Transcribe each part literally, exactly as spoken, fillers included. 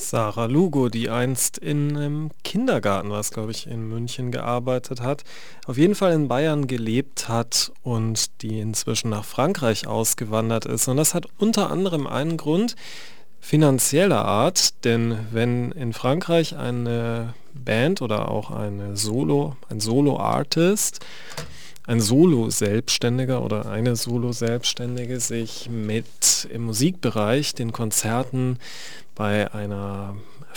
Sarah Lugo, die einst in einem Kindergarten, was glaube ich, in München gearbeitet hat, auf jeden Fall in Bayern gelebt hat und die inzwischen nach Frankreich ausgewandert ist. Und das hat unter anderem einen Grund finanzieller Art, denn wenn in Frankreich eine Band oder auch eine Solo, ein Solo-Artist, ein Solo-Selbstständiger oder eine Solo-Selbstständige sich mit im Musikbereich den Konzerten bei einer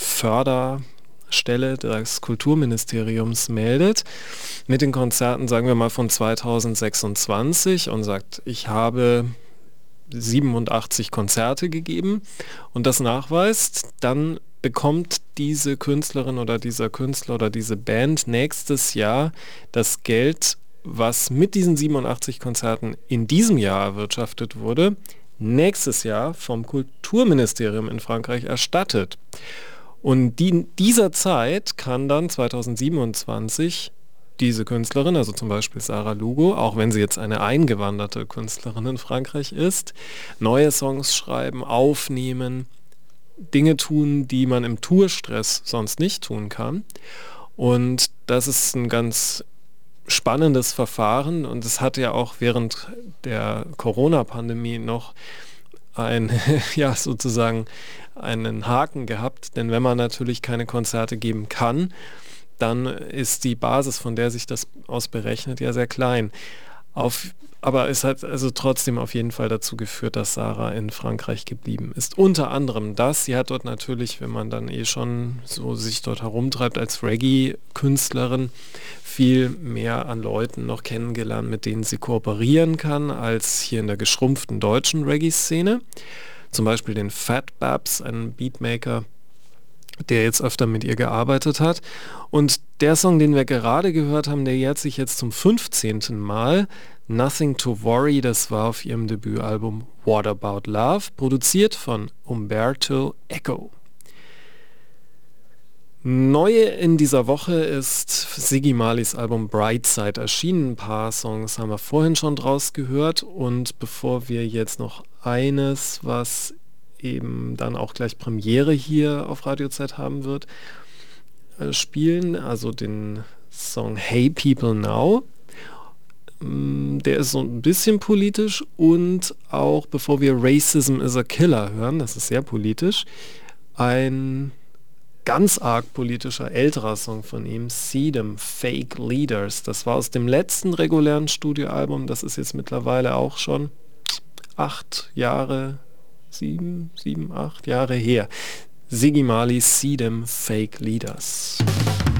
Förderstelle des Kulturministeriums meldet, mit den Konzerten, sagen wir mal, von zweitausendsechsundzwanzig und sagt, ich habe siebenundachtzig Konzerte gegeben und das nachweist, dann bekommt diese Künstlerin oder dieser Künstler oder diese Band nächstes Jahr das Geld, was mit diesen siebenundachtzig Konzerten in diesem Jahr erwirtschaftet wurde, nächstes Jahr vom Kulturministerium in Frankreich erstattet. Und die, in dieser Zeit kann dann zweitausendsiebenundzwanzig diese Künstlerin, also zum Beispiel Sarah Lugo, auch wenn sie jetzt eine eingewanderte Künstlerin in Frankreich ist, neue Songs schreiben, aufnehmen, Dinge tun, die man im Tourstress sonst nicht tun kann. Und das ist ein ganz spannendes Verfahren und es hat ja auch während der Corona-Pandemie noch ein, ja, sozusagen einen Haken gehabt, denn wenn man natürlich keine Konzerte geben kann, dann ist die Basis, von der sich das aus berechnet, ja sehr klein. Auf, aber es hat also trotzdem auf jeden Fall dazu geführt, dass Sarah in Frankreich geblieben ist. Unter anderem das, sie hat dort natürlich, wenn man dann eh schon so sich dort herumtreibt als Reggae-Künstlerin, viel mehr an Leuten noch kennengelernt, mit denen sie kooperieren kann, als hier in der geschrumpften deutschen Reggae-Szene. Zum Beispiel den Fat Babs, einen Beatmaker, der jetzt öfter mit ihr gearbeitet hat. Und der Song, den wir gerade gehört haben, der jährt sich jetzt zum fünfzehnten Mal. Nothing to Worry, das war auf ihrem Debütalbum What About Love, produziert von Umberto Eco. Neu in dieser Woche ist Ziggy Marleys Album Brightside erschienen. Ein paar Songs haben wir vorhin schon draus gehört. Und bevor wir jetzt noch eines, was eben dann auch gleich Premiere hier auf Radio Z haben wird, äh, spielen, also den Song Hey People Now. Der ist so ein bisschen politisch und auch bevor wir Racism is a Killer hören, das ist sehr politisch, ein ganz arg politischer älterer Song von ihm, See Them Fake Leaders. Das war aus dem letzten regulären Studioalbum, das ist jetzt mittlerweile auch schon acht Jahre, sieben, sieben, acht Jahre her. Ziggy Marley, See Them Fake Leaders.